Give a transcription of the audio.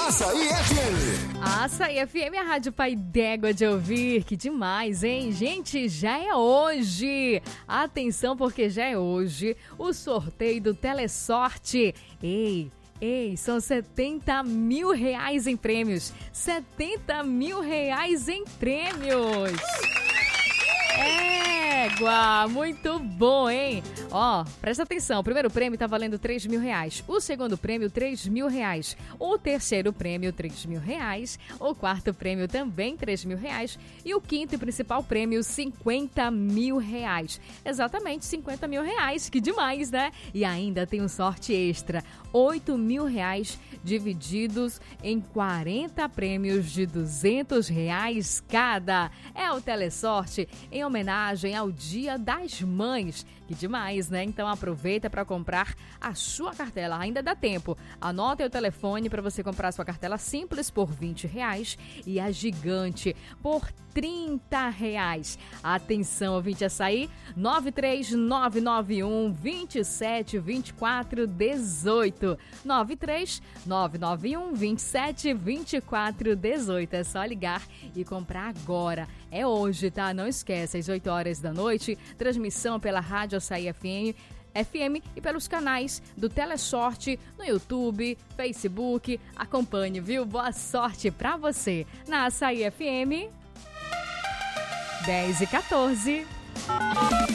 Açaí FM. Açaí FM, a Rádio Pai d'Égua de ouvir. Que demais, hein? Gente, já é hoje. Atenção, porque já é hoje o sorteio do Telesorte. Ei, são 70 mil reais em prêmios. 70 mil reais em prêmios. Égua, muito bom, hein? Ó, presta atenção, o primeiro prêmio tá valendo 3 mil reais, o segundo prêmio 3 mil reais, o terceiro prêmio 3 mil reais, o quarto prêmio também 3 mil reais e o quinto e principal prêmio 50 mil reais. Exatamente, 50 mil reais, que demais, né? E ainda tem um sorte extra, 8 mil reais divididos em 40 prêmios de 200 reais cada. É o Telesorte em homenagem ao Dia das Mães. Que demais, né? Então aproveita para comprar a sua cartela. Ainda dá tempo. Anota aí o telefone para você comprar a sua cartela simples por R$20 e a gigante por R$30. Atenção, ouvinte Açaí, 93991 272418. 93991 272418. É só ligar e comprar agora. É hoje, tá? Não esquece, às 8 horas da noite, transmissão pela Rádio Açaí FM e pelos canais do Telesorte no YouTube, Facebook. Acompanhe, viu? Boa sorte pra você na Açaí FM 10 e 14.